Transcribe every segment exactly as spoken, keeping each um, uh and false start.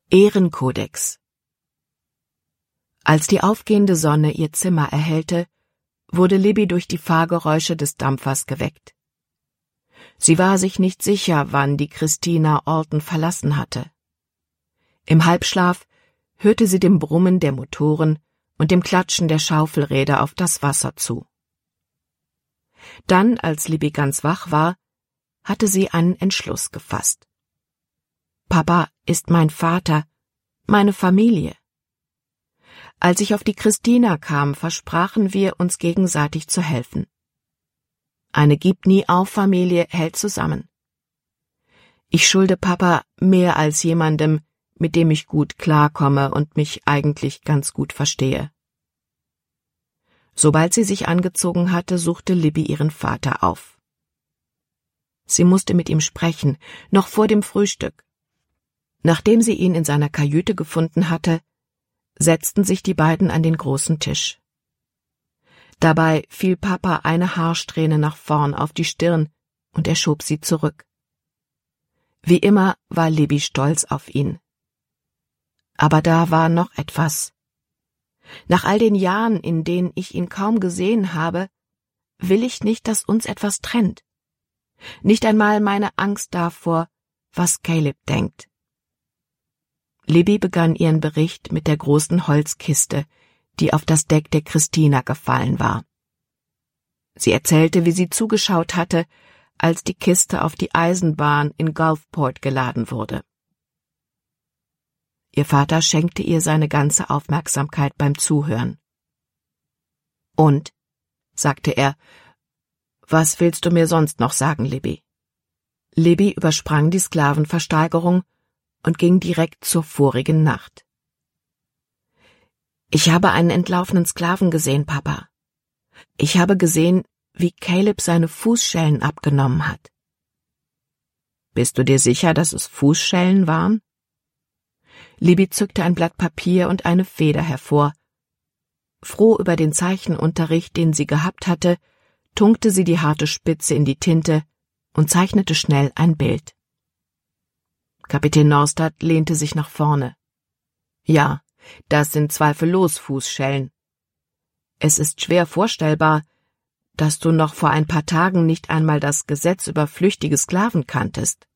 Ehrenkodex. Als die aufgehende Sonne ihr Zimmer erhellte, wurde Libby durch die Fahrgeräusche des Dampfers geweckt. Sie war sich nicht sicher, wann die Christina Alton verlassen hatte. Im Halbschlaf hörte sie dem Brummen der Motoren und dem Klatschen der Schaufelräder auf das Wasser zu. Dann, als Libby ganz wach war, hatte sie einen Entschluss gefasst. Papa ist mein Vater, meine Familie. Als ich auf die Christina kam, versprachen wir, uns gegenseitig zu helfen. Eine Gib-nie-auf-Familie hält zusammen. Ich schulde Papa mehr als jemandem, mit dem ich gut klarkomme und mich eigentlich ganz gut verstehe. Sobald sie sich angezogen hatte, suchte Libby ihren Vater auf. Sie musste mit ihm sprechen, noch vor dem Frühstück. Nachdem sie ihn in seiner Kajüte gefunden hatte, setzten sich die beiden an den großen Tisch. Dabei fiel Papa eine Haarsträhne nach vorn auf die Stirn und er schob sie zurück. Wie immer war Libby stolz auf ihn. Aber da war noch etwas. Nach all den Jahren, in denen ich ihn kaum gesehen habe, will ich nicht, dass uns etwas trennt. Nicht einmal meine Angst davor, was Caleb denkt. Libby begann ihren Bericht mit der großen Holzkiste, die auf das Deck der Christina gefallen war. Sie erzählte, wie sie zugeschaut hatte, als die Kiste auf die Eisenbahn in Gulfport geladen wurde. Ihr Vater schenkte ihr seine ganze Aufmerksamkeit beim Zuhören. »Und«, sagte er, »was willst du mir sonst noch sagen, Libby?« Libby übersprang die Sklavenversteigerung und ging direkt zur vorigen Nacht. »Ich habe einen entlaufenen Sklaven gesehen, Papa. Ich habe gesehen, wie Caleb seine Fußschellen abgenommen hat.« »Bist du dir sicher, dass es Fußschellen waren?« Libby zückte ein Blatt Papier und eine Feder hervor. Froh über den Zeichenunterricht, den sie gehabt hatte, tunkte sie die harte Spitze in die Tinte und zeichnete schnell ein Bild. Kapitän Norstad lehnte sich nach vorne. »Ja, das sind zweifellos Fußschellen. Es ist schwer vorstellbar, dass du noch vor ein paar Tagen nicht einmal das Gesetz über flüchtige Sklaven kanntest.«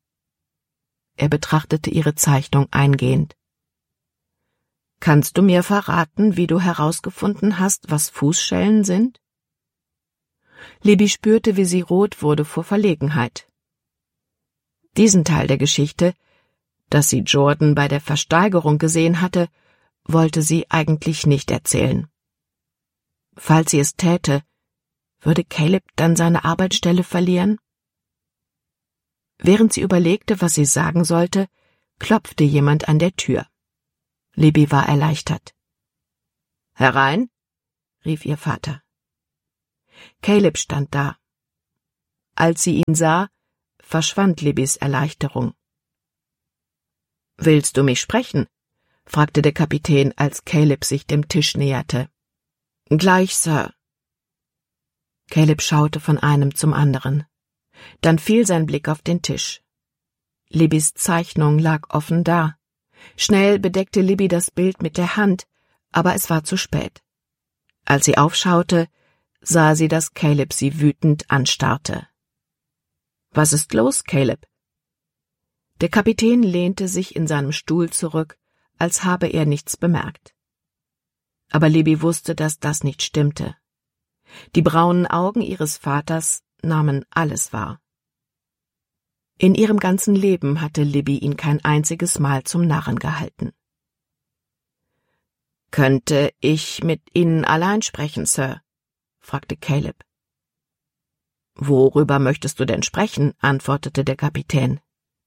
Er betrachtete ihre Zeichnung eingehend. »Kannst du mir verraten, wie du herausgefunden hast, was Fußschellen sind?« Libby spürte, wie sie rot wurde vor Verlegenheit. Diesen Teil der Geschichte, dass sie Jordan bei der Versteigerung gesehen hatte, wollte sie eigentlich nicht erzählen. Falls sie es täte, würde Caleb dann seine Arbeitsstelle verlieren? Während sie überlegte, was sie sagen sollte, klopfte jemand an der Tür. Libby war erleichtert. »Herein«, rief ihr Vater. Caleb stand da. Als sie ihn sah, verschwand Libbys Erleichterung. »Willst du mich sprechen?« fragte der Kapitän, als Caleb sich dem Tisch näherte. »Gleich, Sir.« Caleb schaute von einem zum anderen. Dann fiel sein Blick auf den Tisch. Libbys Zeichnung lag offen da. Schnell bedeckte Libby das Bild mit der Hand, aber es war zu spät. Als sie aufschaute, sah sie, dass Caleb sie wütend anstarrte. »Was ist los, Caleb?« Der Kapitän lehnte sich in seinem Stuhl zurück, als habe er nichts bemerkt. Aber Libby wusste, dass das nicht stimmte. Die braunen Augen ihres Vaters nahmen alles wahr. In ihrem ganzen Leben hatte Libby ihn kein einziges Mal zum Narren gehalten. »Könnte ich mit Ihnen allein sprechen, Sir?« fragte Caleb. »Worüber möchtest du denn sprechen?« antwortete der Kapitän.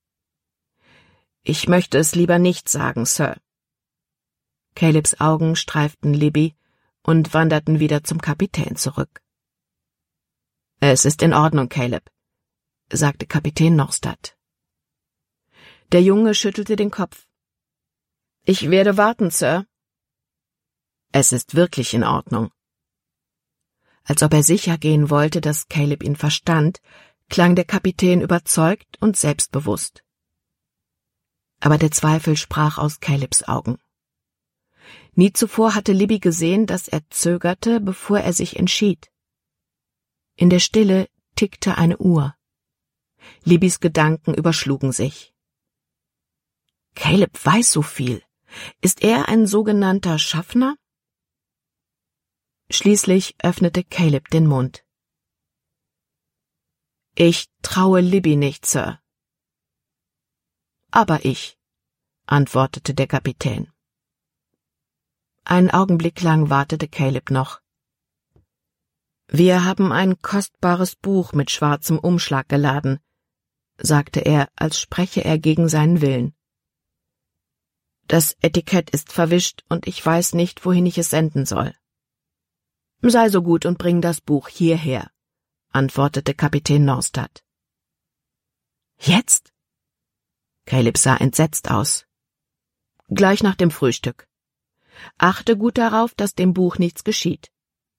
»Ich möchte es lieber nicht sagen, Sir.« Calebs Augen streiften Libby und wanderten wieder zum Kapitän zurück. »Es ist in Ordnung, Caleb«, sagte Kapitän Norstad. Der Junge schüttelte den Kopf. »Ich werde warten, Sir.« »Es ist wirklich in Ordnung.« Als ob er sicher gehen wollte, dass Caleb ihn verstand, klang der Kapitän überzeugt und selbstbewusst. Aber der Zweifel sprach aus Calebs Augen. Nie zuvor hatte Libby gesehen, dass er zögerte, bevor er sich entschied. In der Stille tickte eine Uhr. Libbys Gedanken überschlugen sich. Caleb weiß so viel. Ist er ein sogenannter Schaffner? Schließlich öffnete Caleb den Mund. Ich traue Libby nicht, Sir. Aber ich, antwortete der Kapitän. Einen Augenblick lang wartete Caleb noch. Wir haben ein kostbares Buch mit schwarzem Umschlag geladen, sagte er, als spreche er gegen seinen Willen. Das Etikett ist verwischt und ich weiß nicht, wohin ich es senden soll. Sei so gut und bring das Buch hierher, antwortete Kapitän Norstad. Jetzt? Caleb sah entsetzt aus. Gleich nach dem Frühstück. Achte gut darauf, dass dem Buch nichts geschieht.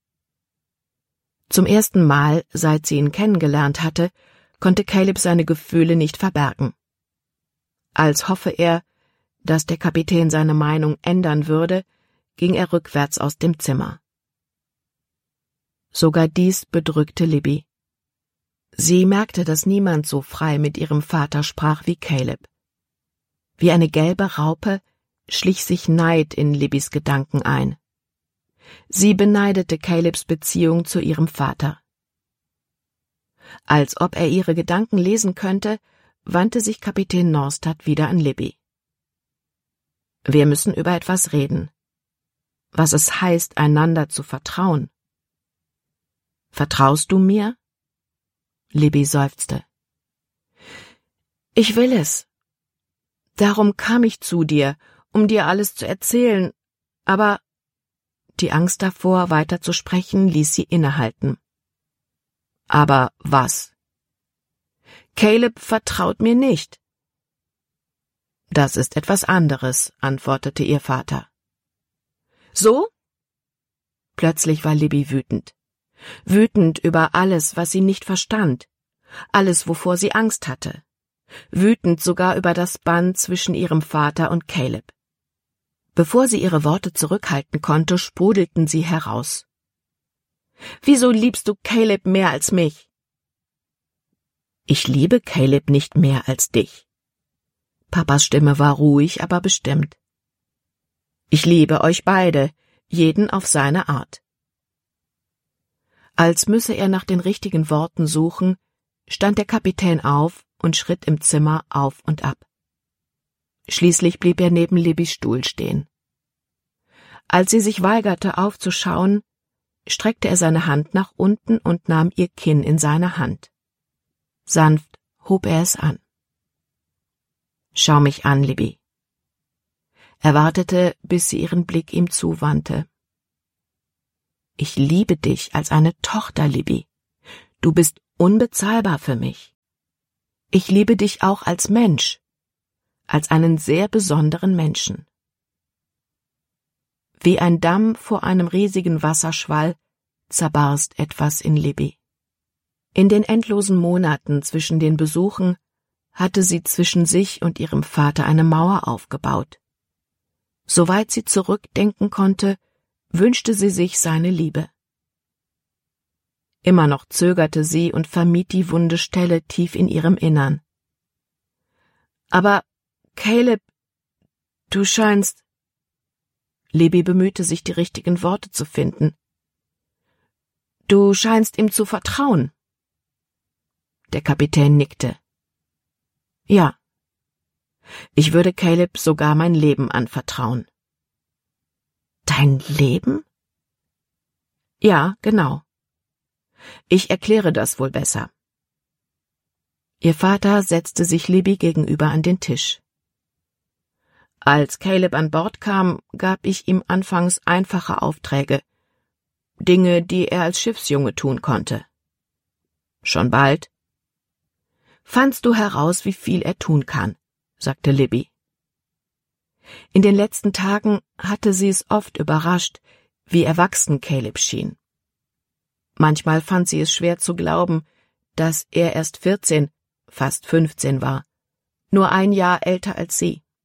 Zum ersten Mal, seit sie ihn kennengelernt hatte, konnte Caleb seine Gefühle nicht verbergen. Als hoffe er, dass der Kapitän seine Meinung ändern würde, ging er rückwärts aus dem Zimmer. Sogar dies bedrückte Libby. Sie merkte, dass niemand so frei mit ihrem Vater sprach wie Caleb. Wie eine gelbe Raupe schlich sich Neid in Libbys Gedanken ein. Sie beneidete Calebs Beziehung zu ihrem Vater. Als ob er ihre Gedanken lesen könnte, wandte sich Kapitän Norstad wieder an Libby. Wir müssen über etwas reden. Was es heißt, einander zu vertrauen. Vertraust du mir? Libby seufzte. Ich will es. Darum kam ich zu dir, um dir alles zu erzählen, aber die Angst davor, weiter zu sprechen, ließ sie innehalten. Aber was? Caleb vertraut mir nicht. Das ist etwas anderes, antwortete ihr Vater. So? Plötzlich war Libby wütend. Wütend über alles, was sie nicht verstand, alles, wovor sie Angst hatte. Wütend sogar über das Band zwischen ihrem Vater und Caleb. Bevor sie ihre Worte zurückhalten konnte, sprudelten sie heraus. Wieso liebst du Caleb mehr als mich? Ich liebe Caleb nicht mehr als dich. Papas Stimme war ruhig, aber bestimmt. Ich liebe euch beide, jeden auf seine Art. Als müsse er nach den richtigen Worten suchen, stand der Kapitän auf und schritt im Zimmer auf und ab. Schließlich blieb er neben Libbys Stuhl stehen. Als sie sich weigerte, aufzuschauen, streckte er seine Hand nach unten und nahm ihr Kinn in seine Hand. Sanft hob er es an. Schau mich an, Libby. Er wartete, bis sie ihren Blick ihm zuwandte. Ich liebe dich als eine Tochter, Libby. Du bist unbezahlbar für mich. Ich liebe dich auch als Mensch, als einen sehr besonderen Menschen. Wie ein Damm vor einem riesigen Wasserschwall zerbarst etwas in Libby. In den endlosen Monaten zwischen den Besuchen hatte sie zwischen sich und ihrem Vater eine Mauer aufgebaut. Soweit sie zurückdenken konnte, wünschte sie sich seine Liebe. Immer noch zögerte sie und vermied die wunde Stelle tief in ihrem Innern. Aber, Caleb, du scheinst... Libby bemühte sich, die richtigen Worte zu finden. Du scheinst ihm zu vertrauen. Der Kapitän nickte. Ja. Ich würde Caleb sogar mein Leben anvertrauen. Dein Leben? Ja, genau. Ich erkläre das wohl besser. Ihr Vater setzte sich Libby gegenüber an den Tisch. Als Caleb an Bord kam, gab ich ihm anfangs einfache Aufträge, Dinge, die er als Schiffsjunge tun konnte. Schon bald fandst du heraus, wie viel er tun kann, sagte Libby. In den letzten Tagen hatte sie es oft überrascht, wie erwachsen Caleb schien. Manchmal fand sie es schwer zu glauben, dass er erst vierzehn, fast fünfzehn war, nur ein Jahr älter als sie.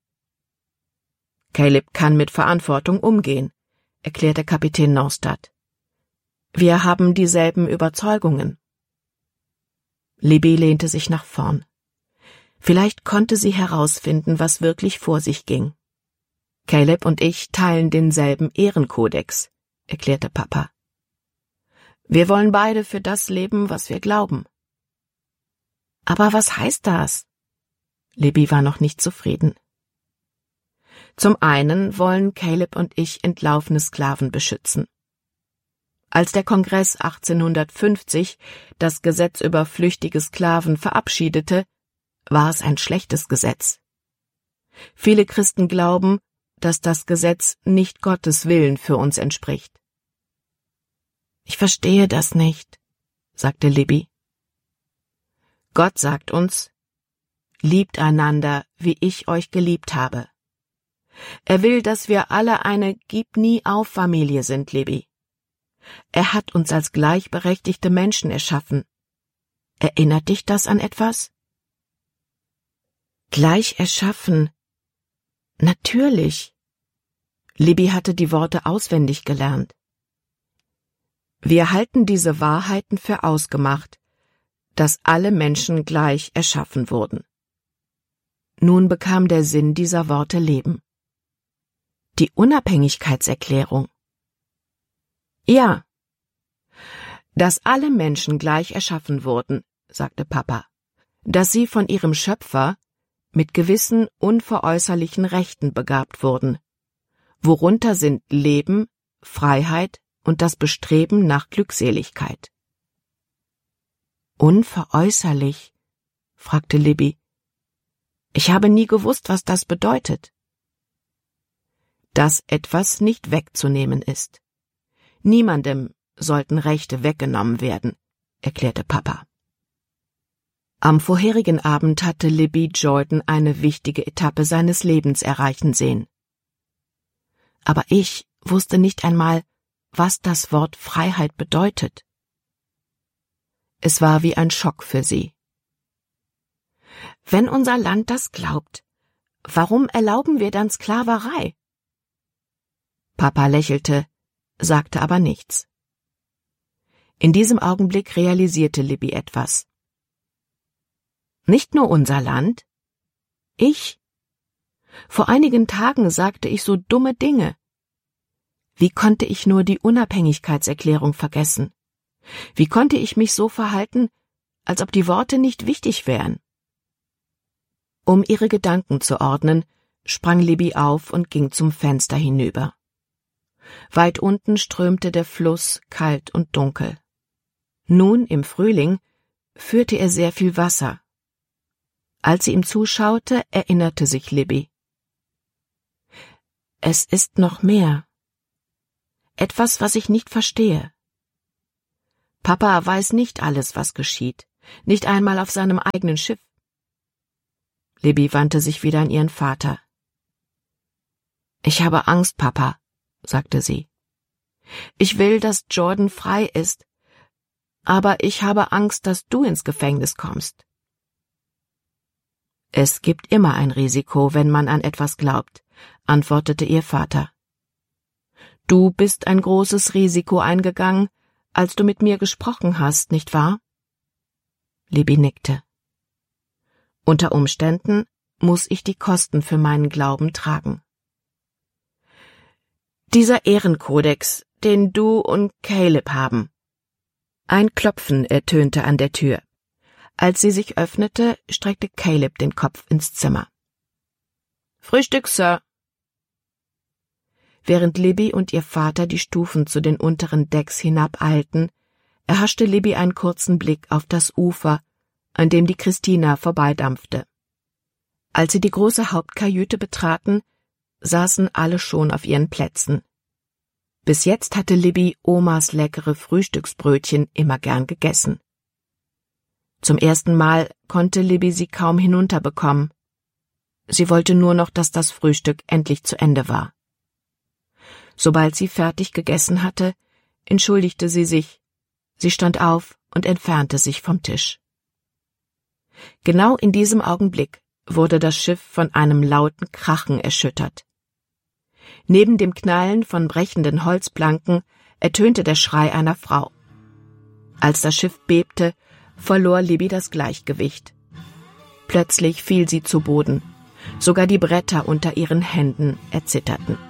Caleb kann mit Verantwortung umgehen, erklärte Kapitän Norstad. Wir haben dieselben Überzeugungen. Libby lehnte sich nach vorn. Vielleicht konnte sie herausfinden, was wirklich vor sich ging. Caleb und ich teilen denselben Ehrenkodex, erklärte Papa. Wir wollen beide für das leben, was wir glauben. Aber was heißt das? Libby war noch nicht zufrieden. Zum einen wollen Caleb und ich entlaufene Sklaven beschützen. Als der Kongress achtzehnhundertfünfzig das Gesetz über flüchtige Sklaven verabschiedete, war es ein schlechtes Gesetz. Viele Christen glauben, dass das Gesetz nicht Gottes Willen für uns entspricht. Ich verstehe das nicht, sagte Libby. Gott sagt uns, liebt einander, wie ich euch geliebt habe. Er will, dass wir alle eine Gib-nie-auf-Familie sind, Libby. Er hat uns als gleichberechtigte Menschen erschaffen. Erinnert dich das an etwas? Gleich erschaffen? Natürlich. Libby hatte die Worte auswendig gelernt. Wir halten diese Wahrheiten für ausgemacht, dass alle Menschen gleich erschaffen wurden. Nun bekam der Sinn dieser Worte Leben. Die Unabhängigkeitserklärung. Ja. Dass alle Menschen gleich erschaffen wurden, sagte Papa, dass sie von ihrem Schöpfer mit gewissen unveräußerlichen Rechten begabt wurden, worunter sind Leben, Freiheit und das Bestreben nach Glückseligkeit. Unveräußerlich? Fragte Libby. Ich habe nie gewusst, was das bedeutet. Dass etwas nicht wegzunehmen ist. Niemandem sollten Rechte weggenommen werden, erklärte Papa. Am vorherigen Abend hatte Libby Jordan eine wichtige Etappe seines Lebens erreichen sehen. Aber ich wusste nicht einmal, was das Wort Freiheit bedeutet. Es war wie ein Schock für sie. Wenn unser Land das glaubt, warum erlauben wir dann Sklaverei? Papa lächelte, sagte aber nichts. In diesem Augenblick realisierte Libby etwas. Nicht nur unser Land? Ich? Vor einigen Tagen sagte ich so dumme Dinge. Wie konnte ich nur die Unabhängigkeitserklärung vergessen? Wie konnte ich mich so verhalten, als ob die Worte nicht wichtig wären? Um ihre Gedanken zu ordnen, sprang Libby auf und ging zum Fenster hinüber. Weit unten strömte der Fluss kalt und dunkel. Nun, im Frühling, führte er sehr viel Wasser. Als sie ihm zuschaute, erinnerte sich Libby. Es ist noch mehr. Etwas, was ich nicht verstehe. Papa weiß nicht alles, was geschieht, nicht einmal auf seinem eigenen Schiff. Libby wandte sich wieder an ihren Vater. Ich habe Angst, Papa, sagte sie. Ich will, dass Jordan frei ist, aber ich habe Angst, dass du ins Gefängnis kommst. Es gibt immer ein Risiko, wenn man an etwas glaubt, antwortete ihr Vater. Du bist ein großes Risiko eingegangen, als du mit mir gesprochen hast, nicht wahr? Libby nickte. Unter Umständen muss ich die Kosten für meinen Glauben tragen. Dieser Ehrenkodex, den du und Caleb haben. Ein Klopfen ertönte an der Tür. Als sie sich öffnete, streckte Caleb den Kopf ins Zimmer. Frühstück, Sir. Während Libby und ihr Vater die Stufen zu den unteren Decks hinabeilten, erhaschte Libby einen kurzen Blick auf das Ufer, an dem die Christina vorbeidampfte. Als sie die große Hauptkajüte betraten, saßen alle schon auf ihren Plätzen. Bis jetzt hatte Libby Omas leckere Frühstücksbrötchen immer gern gegessen. Zum ersten Mal konnte Libby sie kaum hinunterbekommen. Sie wollte nur noch, dass das Frühstück endlich zu Ende war. Sobald sie fertig gegessen hatte, entschuldigte sie sich. Sie stand auf und entfernte sich vom Tisch. Genau in diesem Augenblick wurde das Schiff von einem lauten Krachen erschüttert. Neben dem Knallen von brechenden Holzplanken ertönte der Schrei einer Frau. Als das Schiff bebte, verlor Libby das Gleichgewicht. Plötzlich fiel sie zu Boden. Sogar die Bretter unter ihren Händen erzitterten.